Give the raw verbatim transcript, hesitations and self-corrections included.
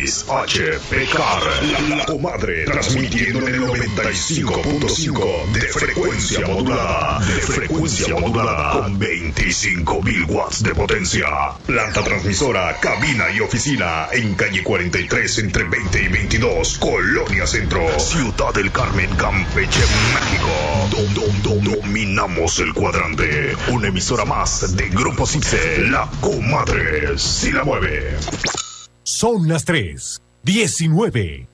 X H P K R, la, la comadre, transmitiendo en el noventa y cinco punto cinco de frecuencia modulada, de frecuencia modulada, con veinticinco mil watts de potencia. Planta transmisora, cabina y oficina en calle cuarenta y tres entre veinte y veintidós, Colonia Centro, Ciudad del Carmen, Campeche, México. Dom, dom, dom, dominamos el cuadrante. Una emisora más de Grupo Cipse, la comadre si la mueve. Son las tres diecinueve.